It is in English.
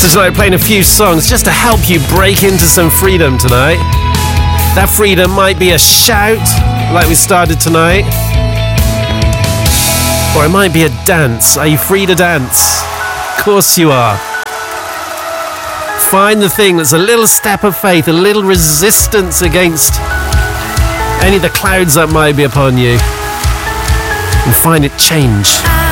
So tonight, playing a few songs just to help you break into some freedom tonight. That freedom might be a shout, like we started tonight, or it might be a dance. Are you free to dance? Of course you are. Find the thing that's a little step of faith, a little resistance against any of the clouds that might be upon you, and find it change.